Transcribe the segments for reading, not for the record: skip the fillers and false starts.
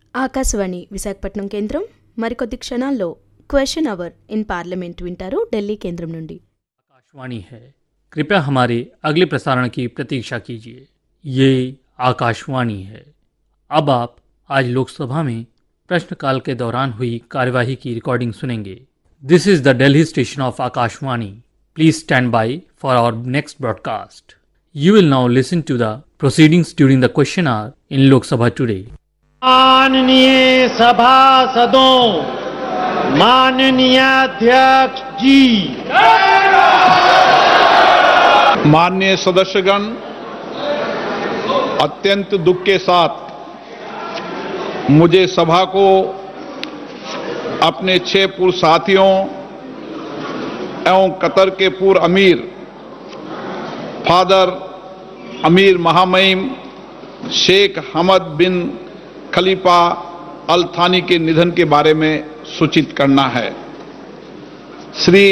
ఆకాశవాణి విశాఖపట్నం కేంద్రం మరికొద్ది క్షణాల్లో క్వశ్చన్ అవర్ ఇన్ పార్లమెంట్ వింటారు ఢిల్లీ కేంద్రం నుండి. आकाशवाणी है, कृपया हमारे अगले प्रसारण की प्रतीक्षा कीजिए. ये आकाशवाणी है. अब आप आज लोकसभा में प्रश्नकाल के दौरान हुई कार्यवाही की रिकॉर्डिंग सुनेंगे. This is the Delhi station of Akashvani. Please stand by for our next broadcast. You will now listen to the proceedings during the question hour in Lok Sabha today. माननीय सभासदों, माननीय अध्यक्ष जी, माननीय सदस्यगण, अत्यंत दुख के साथ मुझे सभा को अपने 6 पूर्व साथियों एवं कतर के पूर्व अमीर फादर अमीर महामहिम शेख हमद बिन खलीफा अल थानी के निधन के बारे में सूचित करना है. श्री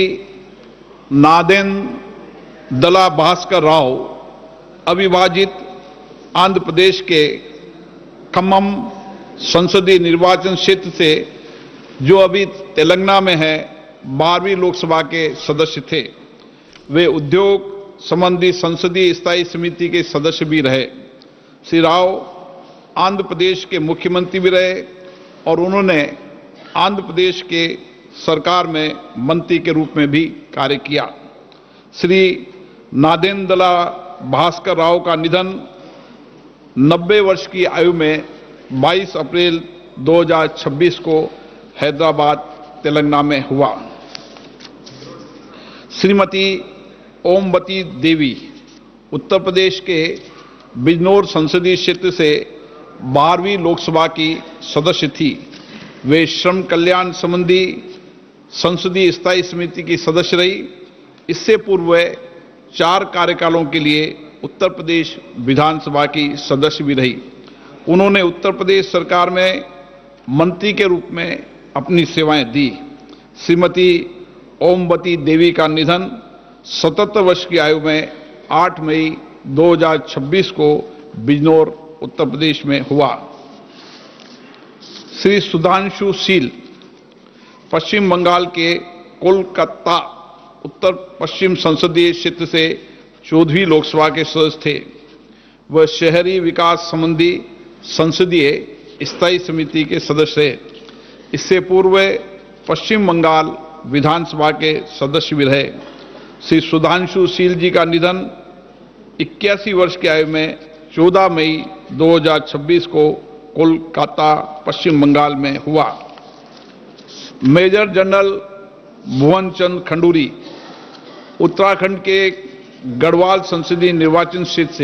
नादेन दला भास्कर राव अविभाजित आंध्र प्रदेश के खम्मम संसदीय निर्वाचन क्षेत्र से, जो अभी तेलंगाना में है, 12वीं लोकसभा के सदस्य थे. वे उद्योग संबंधी संसदीय स्थायी समिति के सदस्य भी रहे. श्री राव आंध्र प्रदेश के मुख्यमंत्री भी रहे और उन्होंने आंध्र प्रदेश के सरकार में मंत्री के रूप में भी कार्य किया. श्री नादेंद्रला भास्कर राव का निधन 90 वर्ष की आयु में 22 अप्रैल 2026 को हैदराबाद तेलंगाना में हुआ. श्रीमती ओमवती देवी उत्तर प्रदेश के बिजनौर संसदीय क्षेत्र से 12वीं लोकसभा की सदस्य थी. वे श्रम कल्याण संबंधी संसदीय स्थायी समिति की सदस्य रही. इससे पूर्व वे 4 कार्यकालों के लिए उत्तर प्रदेश विधानसभा की सदस्य भी रही. उन्होंने उत्तर प्रदेश सरकार में मंत्री के रूप में अपनी सेवाएं दी. श्रीमती ओमवती देवी का निधन 77 वर्ष की आयु में 8 मई 2026 को बिजनौर उत्तर प्रदेश में हुआ. श्री सुधांशु शील पश्चिम बंगाल के कोलकाता उत्तर पश्चिम संसदीय क्षेत्र से 14वीं लोकसभा के सदस्य थे. वह शहरी विकास संबंधी संसदीय स्थायी समिति के सदस्य थे. इससे पूर्व पश्चिम बंगाल विधानसभा के सदस्य भी रहे. श्री सुधांशु शील जी का निधन 81 वर्ष की आयु में 14 मई 2026 को कोलकाता पश्चिम बंगाल में हुआ. मेजर जनरल भुवन चंद खंडूरी उत्तराखंड के गढ़वाल संसदीय निर्वाचन क्षेत्र से